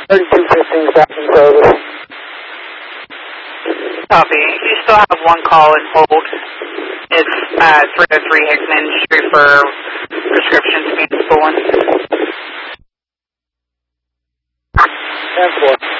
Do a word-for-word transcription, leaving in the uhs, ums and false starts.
thirty-two fifteen, Captain Service. Copy. You still have one call in hold. It's uh, three oh three Hickman Street for prescriptions being stolen. ten four.